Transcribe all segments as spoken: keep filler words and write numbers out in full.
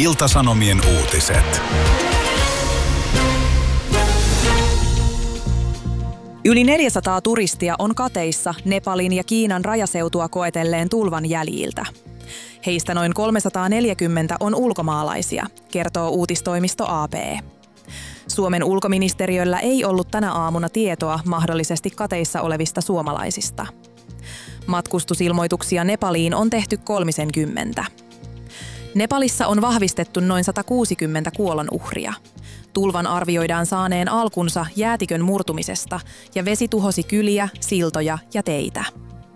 Ilta-Sanomien uutiset. Yli neljäsataa turistia on kateissa Nepalin ja Kiinan rajaseutua koetelleen tulvan jäljiltä. Heistä noin kolmesataaneljäkymmentä on ulkomaalaisia, kertoo uutistoimisto A P. Suomen ulkoministeriöllä ei ollut tänä aamuna tietoa mahdollisesti kateissa olevista suomalaisista. Matkustusilmoituksia Nepaliin on tehty kolmisenkymmentä. Nepalissa on vahvistettu noin satakuusikymmentä kuolonuhria. Tulvan arvioidaan saaneen alkunsa jäätikön murtumisesta ja vesi tuhosi kyliä, siltoja ja teitä.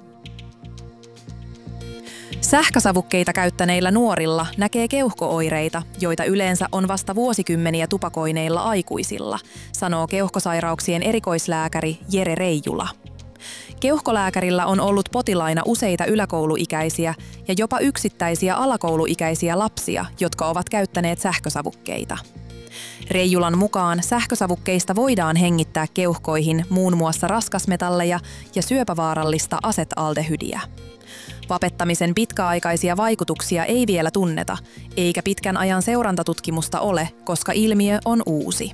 Sähkösavukkeita käyttäneillä nuorilla näkee keuhko-oireita, joita yleensä on vasta vuosikymmeniä tupakoineilla aikuisilla, sanoo keuhkosairauksien erikoislääkäri Jere Reijula. Keuhkolääkärillä on ollut potilaina useita yläkouluikäisiä ja jopa yksittäisiä alakouluikäisiä lapsia, jotka ovat käyttäneet sähkösavukkeita. Reijulan mukaan sähkösavukkeista voidaan hengittää keuhkoihin muun muassa raskasmetalleja ja syöpävaarallista asetaldehydiä. Vapettamisen pitkäaikaisia vaikutuksia ei vielä tunneta, eikä pitkän ajan seurantatutkimusta ole, koska ilmiö on uusi.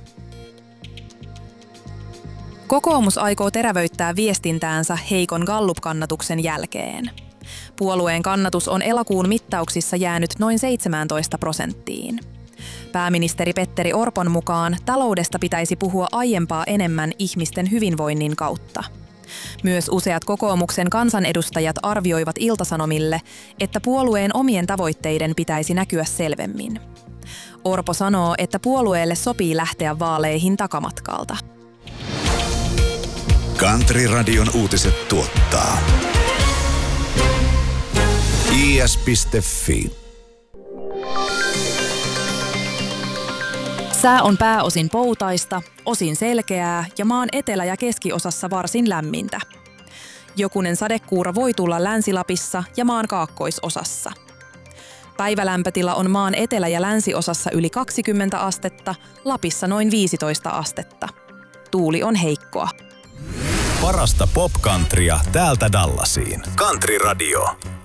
Kokoomus aikoo terävöittää viestintäänsä heikon Gallup-kannatuksen jälkeen. Puolueen kannatus on elokuun mittauksissa jäänyt noin seitsemäntoista prosenttiin. Pääministeri Petteri Orpon mukaan taloudesta pitäisi puhua aiempaa enemmän ihmisten hyvinvoinnin kautta. Myös useat kokoomuksen kansanedustajat arvioivat Ilta-Sanomille, että puolueen omien tavoitteiden pitäisi näkyä selvemmin. Orpo sanoo, että puolueelle sopii lähteä vaaleihin takamatkalta. Country-radion uutiset tuottaa i s piste f i. Sää on pääosin poutaista, osin selkeää ja maan etelä- ja keskiosassa varsin lämmintä. Jokunen sadekuura voi tulla Länsi-Lapissa ja maan kaakkoisosassa. Päivälämpötila on maan etelä- ja länsiosassa yli kaksikymmentä astetta, Lapissa noin viisitoista astetta. Tuuli on heikkoa. Parasta pop-countrya täältä Dallasiin. Country Radio.